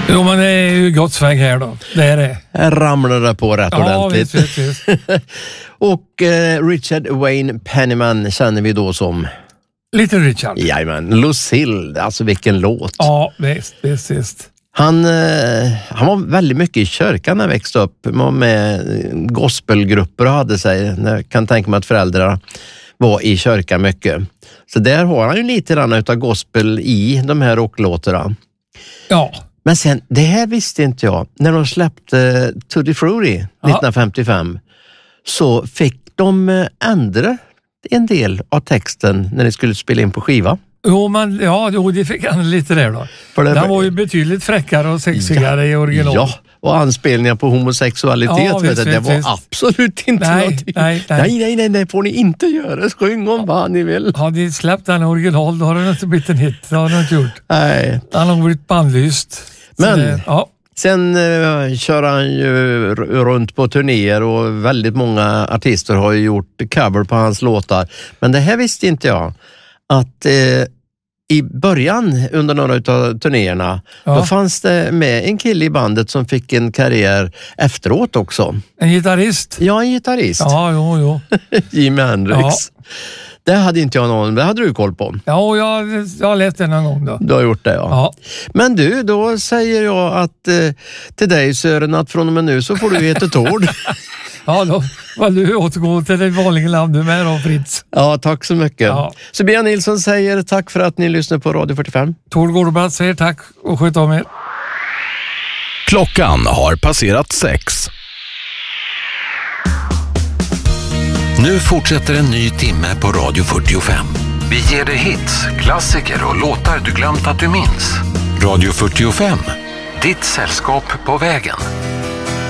Jo, men det är ju gott sväng här då. Det är det. Här ramlar det på rätt ordentligt. Visst. Och Richard Wayne Penniman känner vi då som... Lite Richard. Jajamän, Lucille, alltså vilken låt. Ja, visst. Han var väldigt mycket i kyrkan när han växte upp. Han var med gospelgrupper och hade sig. Jag kan tänka mig att föräldrar var i kyrkan mycket. Så där har han ju lite grann utav gospel i de här rocklåtarna. Ja. Men sen, det här visste inte jag. När de släppte Tutti Frutti 1955 så fick de ändra en del av texten när de skulle spela in på skiva. Jo, det fick han lite där då. Den var ju betydligt fräckare och sexigare i original. Ja, och anspelningar på homosexualitet. Det var absolut inte någonting. Nej, får ni inte göra. Sjung om vad ni vill. Har ni släppt den original, då har den inte blivit en hit. Det har den inte gjort. Nej. Den har blivit bannlyst. Men... Sen kör han ju runt på turnéer och väldigt många artister har ju gjort cover på hans låtar. Men det här visste inte jag. Att i början under några av turnéerna då fanns det med en kille i bandet som fick en karriär efteråt också. En gitarrist? Ja, en gitarrist. Ja, jo. Jimi Hendrix. Ja. Det hade inte jag någon, det hade du koll på. Ja, jag har läst det någon gång då. Du har gjort det, ja. Men du, då säger jag att till dig Sören att från och med nu så får du heta Tord. Ja, då var du återgå till det vanliga namn du med då, Fritz. Ja, tack så mycket. Ja. Så Bea Nilsson säger tack för att ni lyssnar på Radio 45. Tord Gårdbrand säger tack och sköt om er. Klockan har passerat 6. Nu fortsätter en ny timme på Radio 45. Vi ger dig hits, klassiker och låtar du glömt att du minns. Radio 45, ditt sällskap på vägen.